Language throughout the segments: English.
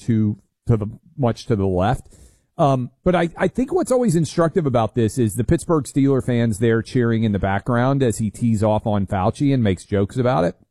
too much to the left. But I think what's always instructive about this is the Pittsburgh Steelers fans there cheering in the background as he tees off on Fauci and makes jokes about it.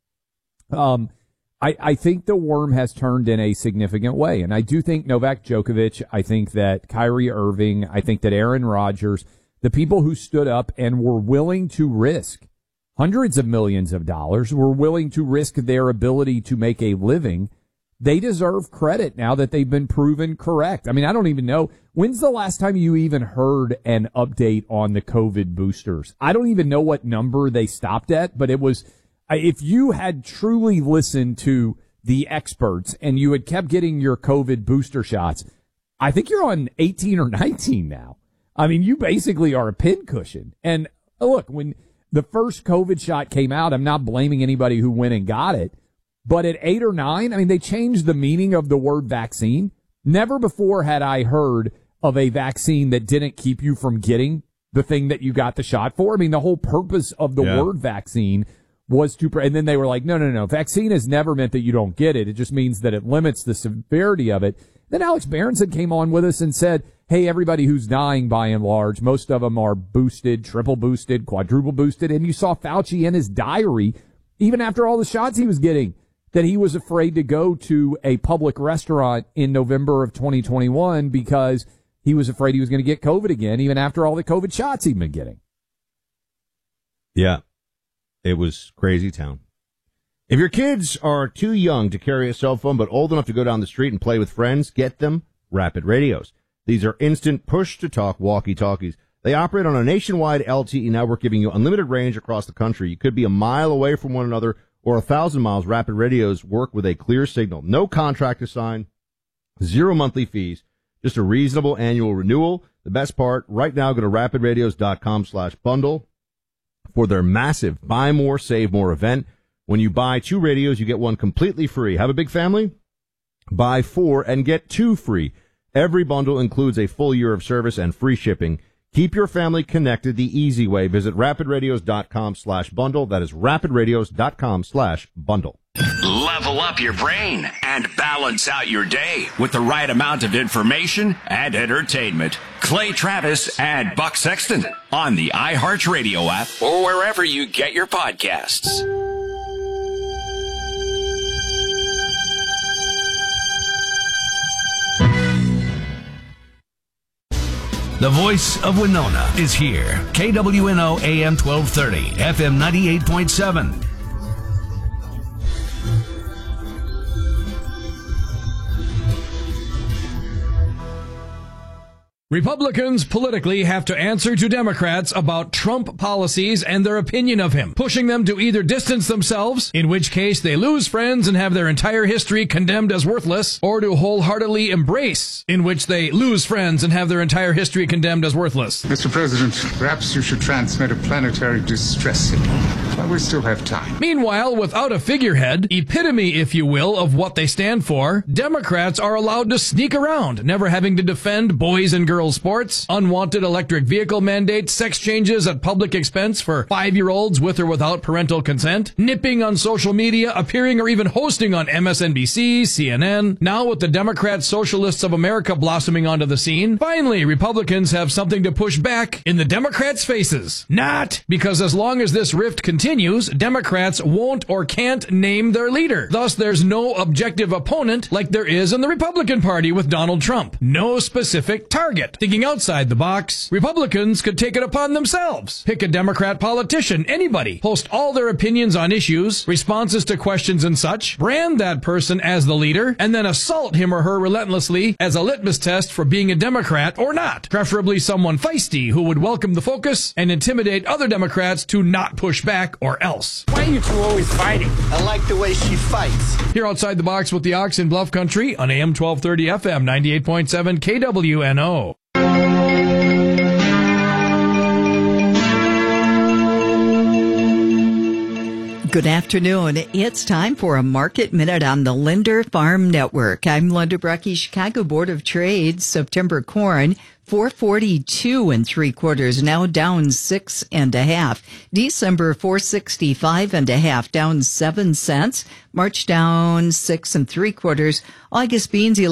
I think the worm has turned in a significant way. And I do think Novak Djokovic, I think that Kyrie Irving, I think that Aaron Rodgers, the people who stood up and were willing to risk hundreds of millions of dollars, were willing to risk their ability to make a living, they deserve credit now that they've been proven correct. I mean, I don't even know. When's the last time you even heard an update on the COVID boosters? I don't even know what number they stopped at, but it was, if you had truly listened to the experts and you had kept getting your COVID booster shots, I think you're on 18 or 19 now. I mean, you basically are a pincushion. And look, when the first COVID shot came out, I'm not blaming anybody who went and got it. But at 8 or 9, I mean, they changed the meaning of the word vaccine. Never before had I heard of a vaccine that didn't keep you from getting the thing that you got the shot for. I mean, the whole purpose of the word vaccine was to, and then they were like, no. Vaccine has never meant that you don't get it. It just means that it limits the severity of it. Then Alex Berenson came on with us and said, hey, everybody who's dying by and large, most of them are boosted, triple boosted, quadruple boosted. And you saw Fauci in his diary, even after all the shots he was getting, that he was afraid to go to a public restaurant in November of 2021 because he was afraid he was going to get COVID again, even after all the COVID shots he'd been getting. Yeah, it was crazy town. If your kids are too young to carry a cell phone but old enough to go down the street and play with friends, get them Rapid Radios. These are instant push-to-talk walkie-talkies. They operate on a nationwide LTE network, giving you unlimited range across the country. You could be a mile away from one another or 1,000 miles. Rapid Radios work with a clear signal. No contract to sign, 0 monthly fees, just a reasonable annual renewal. The best part, right now, go to rapidradios.com/bundle for their massive Buy More, Save More event. When you buy 2 radios, you get one completely free. Have a big family? Buy 4 and get 2 free. Every bundle includes a full year of service and free shipping. Keep your family connected the easy way. Visit rapidradios.com/bundle. That is rapidradios.com/bundle. Level up your brain and balance out your day with the right amount of information and entertainment. Clay Travis and Buck Sexton on the iHeartRadio app or wherever you get your podcasts. The voice of Winona is here. KWNO AM 1230, FM 98.7. Republicans politically have to answer to Democrats about Trump policies and their opinion of him, pushing them to either distance themselves, in which case they lose friends and have their entire history condemned as worthless, or to wholeheartedly embrace, in which they lose friends and have their entire history condemned as worthless. Mr. President, perhaps you should transmit a planetary distress signal while we still have time. Meanwhile, without a figurehead, epitome, if you will, of what they stand for, Democrats are allowed to sneak around, never having to defend boys and girls sports, unwanted electric vehicle mandates, sex changes at public expense for 5-year-olds with or without parental consent, nipping on social media, appearing or even hosting on MSNBC, CNN. Now with the Democrat Socialists of America blossoming onto the scene, finally Republicans have something to push back in the Democrats' faces. Not, because as long as this rift continues, Democrats won't or can't name their leader. Thus, there's no objective opponent like there is in the Republican Party with Donald Trump. No specific target. Thinking outside the box, Republicans could take it upon themselves. Pick a Democrat politician, anybody, post all their opinions on issues, responses to questions and such, brand that person as the leader, and then assault him or her relentlessly as a litmus test for being a Democrat or not. Preferably someone feisty who would welcome the focus and intimidate other Democrats to not push back or else. Why are you two always fighting? I like the way she fights. Here outside the box with the Ox in Bluff Country on AM 1230 FM 98.7 KWNO. Good afternoon. It's time for a Market Minute on the Linder Farm Network. I'm Linda Brecky. Chicago Board of Trade. September corn, 442 3/4, now down 6 1/2. December 465 1/2, down 7 cents. March down 6 3/4. August beans